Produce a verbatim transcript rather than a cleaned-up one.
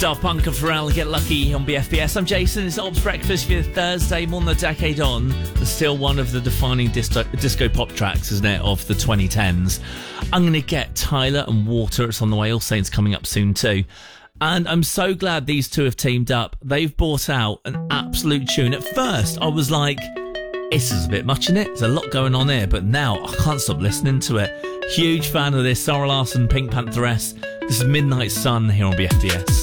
Daft Punk and Pharrell, Get Lucky on B F B S. I'm Jason. It's Ops Breakfast for your Thursday, more than a decade on. It's still one of the defining disco, disco pop tracks, isn't it, of the twenty tens. I'm going to get Tyler and Water. It's on the way. All Saints coming up soon too. And I'm so glad these two have teamed up. They've brought out an absolute tune. At first, I was like, this is a bit much in it. There's a lot going on here. But now, I can't stop listening to it. Huge fan of this. Sarah Larsson, Pink Pantheress. This is Midnight Sun here on B F D S.